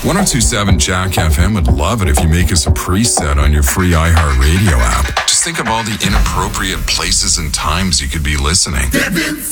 1027 Jack FM would love it if you make us a preset on your free iHeartRadio app. Just think of all the inappropriate places and times you could be listening.